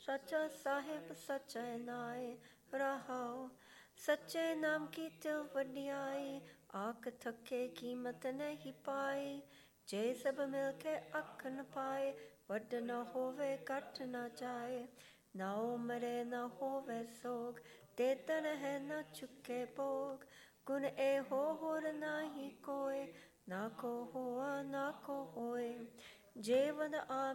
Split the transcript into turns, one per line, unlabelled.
ਸੱਚਾ ਸਾਹਿਬ ਸੱਚਾ ਨਾਏ ਰਹਾਓ। ਸੱਚੇ ਨਾਮ ਕੀ ਤਿਲ ਵਡਿਆਈ, ਆਖ ਥਕੇ ਕੀਮਤ ਨਹੀਂ ਪਾਈ। ਜੇ ਸਭ ਮਿਲ ਕੇ ਅੱਖ ਨ ਪਾਏ, ਵੱਡ ਨਾ ਹੋਵੇ ਘਟ ਨਾ ਜਾਏ। ਨਾ ਉਮਰੇ ਨਾ ਹੋਵੇ ਸੋਗ, ਤੇ ਤਨ ਹੈ ਨਾ ਚੁੱਕੇ ਭੋਗ। ਗੁਣ ਇਹੋ ਹੋਰ ਨਾਹੀ ਕੋਇ, ਨਾ ਕੋ ਹੋਆ ਨਾ ਕੋ ਹੋਏ। ਜੇ ਵਡ